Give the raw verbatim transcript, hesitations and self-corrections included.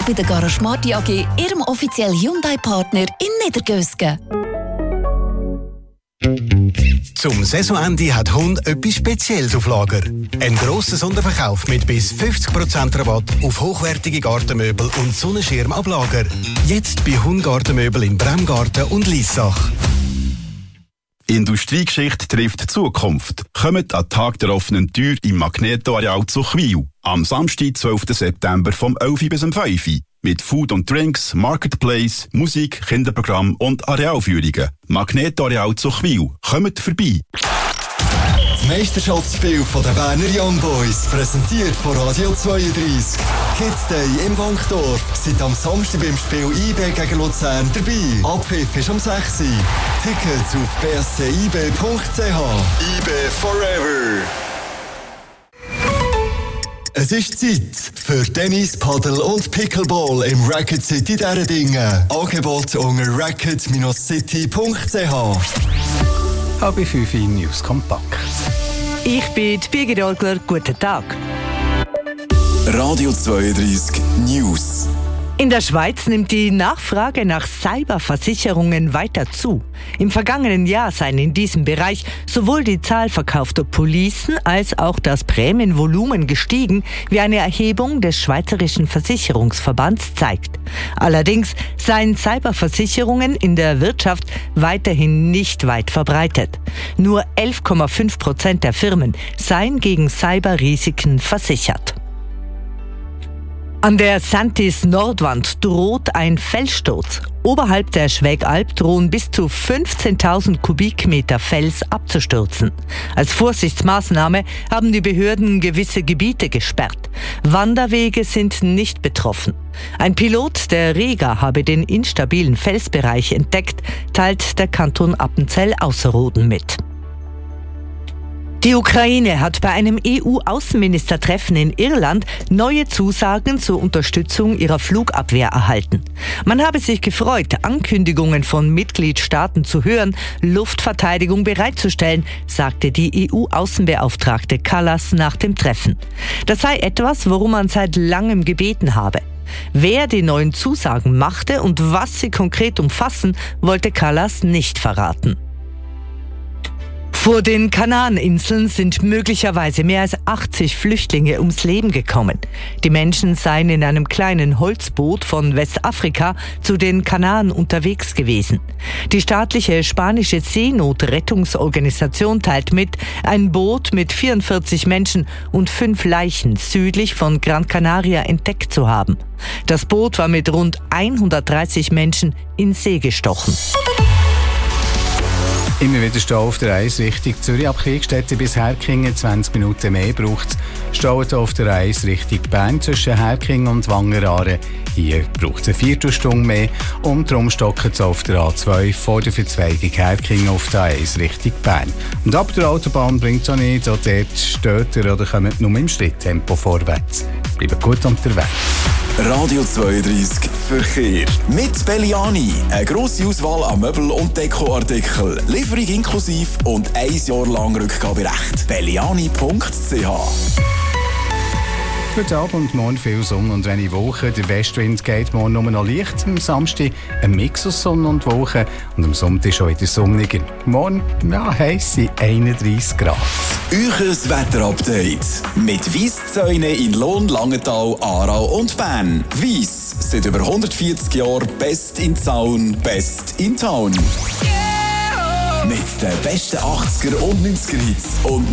bei der Garage Marti A G, Ihrem offiziellen Hyundai-Partner in Niedergösgen. Zum Saisonende hat Hund etwas Spezielles auf Lager. Ein grosser Sonderverkauf mit bis fünfzig Prozent Rabatt auf hochwertige Gartenmöbel und Sonnenschirmablager. Jetzt bei Hund Gartenmöbel in Bremgarten und Liessach. Industriegeschichte trifft Zukunft. Kommt an Tag der offenen Tür im Magneto-Areal zu Chwil. Am Samstag, zwölften September vom elf bis um fünf Uhr. Mit Food und Drinks, Marketplace, Musik, Kinderprogramm und Arealführungen. Magneto-Areal zu Chwil. Kommt vorbei. Das Meisterschaftsspiel der Berner Young Boys, präsentiert von Radio zweiunddreissig. Kids Day im Wankdorf. Seid am Samstag beim Spiel I B gegen Luzern dabei. Abpfiff ist um sechs Uhr. Tickets auf b s c i b punkt c h. I B Forever. Es ist Zeit für Tennis, Paddle und Pickleball im Racket City Däredingen. Angebot unter racket city punkt c h. Halb fünf News kompakt. Ich bin die Birgit Olgler. Guten Tag. Radio zweiunddreissig News. In der Schweiz nimmt die Nachfrage nach Cyberversicherungen weiter zu. Im vergangenen Jahr seien in diesem Bereich sowohl die Zahl verkaufter Policen als auch das Prämienvolumen gestiegen, wie eine Erhebung des Schweizerischen Versicherungsverbands zeigt. Allerdings seien Cyberversicherungen in der Wirtschaft weiterhin nicht weit verbreitet. Nur elf Komma fünf Prozent der Firmen seien gegen Cyberrisiken versichert. An der Santis Nordwand droht ein Felssturz. Oberhalb der Schwägalp drohen bis zu fünfzehntausend Kubikmeter Fels abzustürzen. Als Vorsichtsmaßnahme haben die Behörden gewisse Gebiete gesperrt. Wanderwege sind nicht betroffen. Ein Pilot der Rega habe den instabilen Felsbereich entdeckt, teilt der Kanton Appenzell-Ausserrhoden mit. Die Ukraine hat bei einem E U-Außenministertreffen in Irland neue Zusagen zur Unterstützung ihrer Flugabwehr erhalten. Man habe sich gefreut, Ankündigungen von Mitgliedstaaten zu hören, Luftverteidigung bereitzustellen, sagte die E U-Außenbeauftragte Kallas nach dem Treffen. Das sei etwas, worum man seit langem gebeten habe. Wer die neuen Zusagen machte und was sie konkret umfassen, wollte Kallas nicht verraten. Vor den Kanaaninseln sind möglicherweise mehr als achtzig Flüchtlinge ums Leben gekommen. Die Menschen seien in einem kleinen Holzboot von Westafrika zu den Kanaren unterwegs gewesen. Die staatliche spanische Seenotrettungsorganisation teilt mit, ein Boot mit vierundvierzig Menschen und fünf Leichen südlich von Gran Canaria entdeckt zu haben. Das Boot war mit rund hundertdreißig Menschen in See gestochen. Immer wieder Stau auf der eins Richtung Zürich ab Kriegstätte bis Herkingen. zwanzig Minuten mehr braucht es. Stau auf der eins Richtung Bern zwischen Herkingen und Wangeraaren. Hier braucht es eine Viertelstunde mehr. Und darum stocken es auf der A zwei vor der Verzweigung Herkingen auf der eins Richtung Bern. Und ab der Autobahn bringt es auch nicht. Auch dort steht ihr oder kommt nur im Schritttempo vorwärts. Bleibt gut unterwegs. Radio zweiunddreissig Verkehr. Mit Belliani. Eine grosse Auswahl an Möbel- und Dekoartikeln. Lieferung inklusiv und ein Jahr lang Rückgaberecht. belliani punkt c h. Guten Abend, morgen viel Sonne und wenig Wolken. Der Westwind geht morgen nur noch leicht. Am Samstag ein Mix aus Sonne und Wolken. Und am Sonntag schon wieder sonniger. Morgen, ja, heisse einunddreissig Grad. Euches Wetterupdate. Mit Weisszäune in Lohn, Langenthal, Aarau und Bern. Weiss, seit über hundertvierzig Jahren best in Zaun, best in Town. Mit den besten achtziger und neunziger Hits und